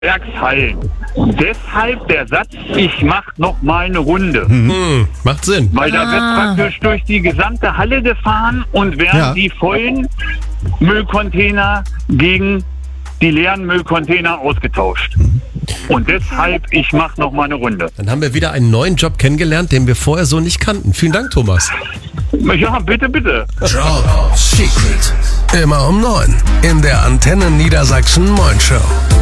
Werkshallen. Deshalb der Satz, ich mach noch mal eine Runde. Macht Sinn. Weil da wird praktisch durch die gesamte Halle gefahren und werden die vollen Müllcontainer gegen die leeren Müllcontainer ausgetauscht. Und deshalb, ich mach noch mal eine Runde. Dann haben wir wieder einen neuen Job kennengelernt, den wir vorher so nicht kannten. Vielen Dank, Thomas. Ja, bitte, bitte. Job Secret. Immer um 9 in der Antenne Niedersachsen Moin Show.